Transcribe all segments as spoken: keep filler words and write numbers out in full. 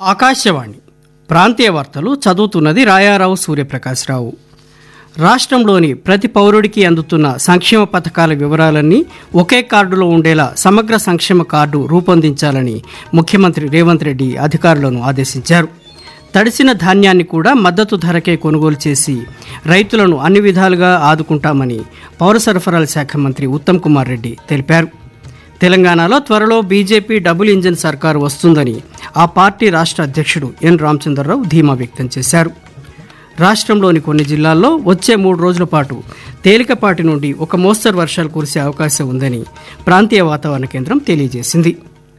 ఆకాశవాణి ప్రాంతీయ వార్తలు చదువుతున్నది రాయారావు సూర్యప్రకాశ్రావు. రాష్ట్రంలోని ప్రతి పౌరుడికి అందుతున్న సంక్షేమ పథకాల వివరాలన్నీ ఒకే కార్డులో ఉండేలా సమగ్ర సంక్షేమ కార్డు రూపొందించాలని ముఖ్యమంత్రి రేవంత్ రెడ్డి అధికారులను ఆదేశించారు. తడిసిన ధాన్యాన్ని కూడా మద్దతు ధరకే కొనుగోలు చేసి రైతులను అన్ని విధాలుగా ఆదుకుంటామని పౌర సరఫరాల శాఖ మంత్రి ఉత్తమ్ కుమార్ రెడ్డి తెలిపారు. తెలంగాణలో త్వరలో బీజేపీ డబుల్ ఇంజిన్ సర్కారు వస్తుందని ఆ పార్టీ రాష్ట్ర అధ్యక్షుడు ఎన్ రామచంద్రరావు ధీమా వ్యక్తం చేశారు. రాష్ట్రంలోని కొన్ని జిల్లాల్లో వచ్చే మూడు రోజుల పాటు తేలికపాటి నుండి ఒక మోస్తరు వర్షాలు కురిసే అవకాశం ఉందని ప్రాంతీయ వాతావరణ కేంద్రం తెలియజేసింది.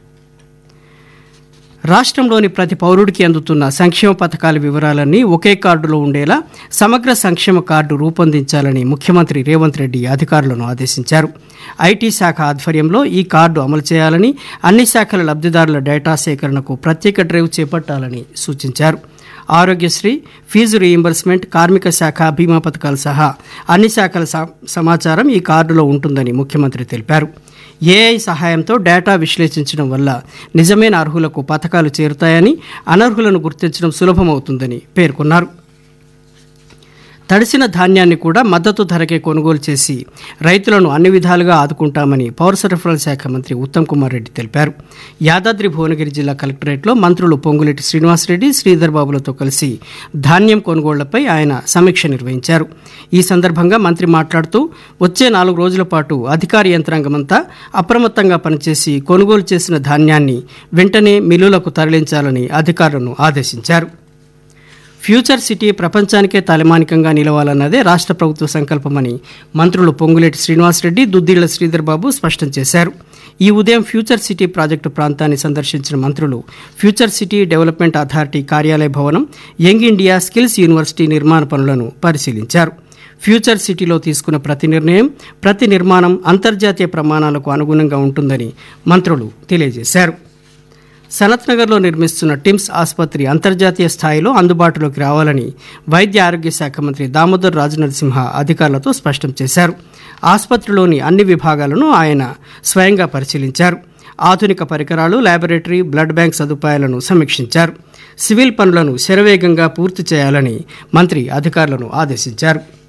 రాష్ట్రంలోని ప్రతి పౌరుడికి అందుతున్న సంక్షేమ పథకాల వివరాలన్నీ ఒకే కార్డులో ఉండేలా సమగ్ర సంక్షేమ కార్డు రూపొందించాలని ముఖ్యమంత్రి రేవంత్ రెడ్డి అధికారులను ఆదేశించారు. ఐటీ శాఖ ఆధ్వర్యంలో ఈ కార్డు అమలు చేయాలని, అన్ని శాఖల లబ్ధిదారుల డేటా సేకరణకు ప్రత్యేక డ్రైవ్ చేపట్టాలని సూచించారు. ఆరోగ్యశ్రీ, ఫీజు రీయింబర్స్మెంట్, కార్మిక శాఖ బీమా పథకాలు సహా అన్ని శాఖల సమాచారం ఈ కార్డులో ఉంటుందని ముఖ్యమంత్రి తెలిపారు. ఏఐ సహాయంతో డేటా విశ్లేషించడం వల్ల నిజమైన అర్హులకు పథకాలు చేరుతాయని, అనర్హులను గుర్తించడం సులభమవుతుందని పేర్కొన్నారు. తడిసిన ధాన్యాన్ని కూడా మద్దతు ధరకే కొనుగోలు చేసి రైతులను అన్ని విధాలుగా ఆదుకుంటామని పౌర సరఫరాల శాఖ మంత్రి ఉత్తమ్ కుమార్ రెడ్డి తెలిపారు. యాదాద్రి భువనగిరి జిల్లా కలెక్టరేట్లో మంత్రులు పొంగులేటి శ్రీనివాసరెడ్డి, శ్రీధర్ బాబులతో కలిసి ధాన్యం కొనుగోళ్లపై ఆయన సమీక్ష నిర్వహించారు. ఈ సందర్భంగా మంత్రి మాట్లాడుతూ వచ్చే నాలుగు రోజుల పాటు అధికార యంత్రాంగమంతా అప్రమత్తంగా పనిచేసి కొనుగోలు చేసిన ధాన్యాన్ని వెంటనే మిల్లులకు తరలించాలని అధికారులను ఆదేశించారు. ఫ్యూచర్ సిటీ ప్రపంచానికే తలమానికంగా నిలవాలన్నదే రాష్ట్ర ప్రభుత్వ సంకల్పమని మంత్రులు పొంగులేటి శ్రీనివాసరెడ్డి, దుద్దిళ్ల శ్రీధర్ బాబు స్పష్టం చేశారు. ఈ ఉదయం ఫ్యూచర్ సిటీ ప్రాజెక్టు ప్రాంతాన్ని సందర్శించిన మంత్రులు ఫ్యూచర్ సిటీ డెవలప్మెంట్ అథారిటీ కార్యాలయ భవనం, యంగ్ ఇండియా స్కిల్స్ యూనివర్సిటీ నిర్మాణ పనులను పరిశీలించారు. ఫ్యూచర్ సిటీలో తీసుకున్న ప్రతి నిర్ణయం, ప్రతి నిర్మాణం అంతర్జాతీయ ప్రమాణాలకు అనుగుణంగా ఉంటుందని మంత్రులు తెలియజేశారు. సనత్ నగర్లో నిర్మిస్తున్న టిమ్స్ ఆసుపత్రి అంతర్జాతీయ స్థాయిలో అందుబాటులోకి రావాలని వైద్య ఆరోగ్య శాఖ మంత్రి దామోదర్ రాజనరసింహ అధికారులతో స్పష్టం చేశారు. ఆసుపత్రిలోని అన్ని విభాగాలను ఆయన స్వయంగా పరిశీలించారు. ఆధునిక పరికరాలు, ల్యాబొరేటరీ, బ్లడ్ బ్యాంక్ సదుపాయాలను సమీక్షించారు. సివిల్ పనులను శరవేగంగా పూర్తి చేయాలని మంత్రి అధికారులను ఆదేశించారు.